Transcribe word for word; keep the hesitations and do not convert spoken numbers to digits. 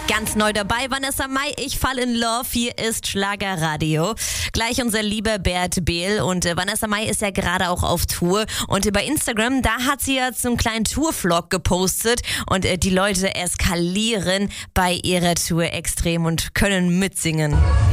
Ganz neu dabei, Vanessa Mai, ich fall in love, hier ist Schlagerradio. Gleich unser lieber Bert Behl und äh, Vanessa Mai ist ja gerade auch auf Tour und äh, bei Instagram, da hat sie ja so einen kleinen Tourvlog gepostet und äh, die Leute eskalieren bei ihrer Tour extrem und können mitsingen.